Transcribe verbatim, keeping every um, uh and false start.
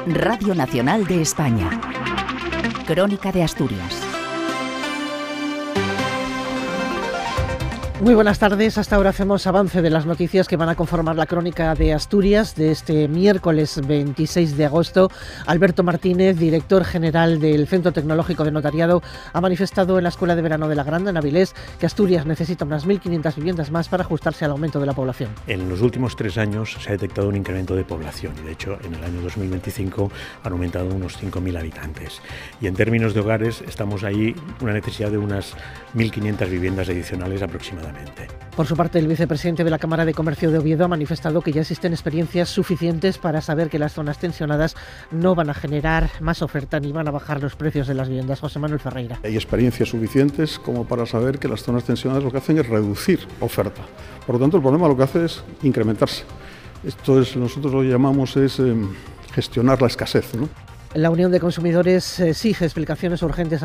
Radio Nacional de España. Crónica de Asturias. Muy buenas tardes, hasta ahora hacemos avance de las noticias que van a conformar la crónica de Asturias de este miércoles veintiséis de agosto. Alberto Martínez, director general del Centro Tecnológico de Notariado, ha manifestado en la Escuela de Verano de la Granda, en Avilés, que Asturias necesita unas mil quinientas viviendas más para ajustarse al aumento de la población. En los últimos tres años se ha detectado un incremento de población y, de hecho, en el año dos mil veinticinco han aumentado unos cinco mil habitantes. Y en términos de hogares estamos ahí una necesidad de unas mil quinientas viviendas adicionales aproximadamente. Por su parte, el vicepresidente de la Cámara de Comercio de Oviedo ha manifestado que ya existen experiencias suficientes para saber que las zonas tensionadas no van a generar más oferta ni van a bajar los precios de las viviendas. José Manuel Ferreira. Hay experiencias suficientes como para saber que las zonas tensionadas lo que hacen es reducir oferta. Por lo tanto, el problema lo que hace es incrementarse. Esto es, nosotros lo llamamos es eh, gestionar la escasez, ¿no? La Unión de Consumidores exige explicaciones urgentes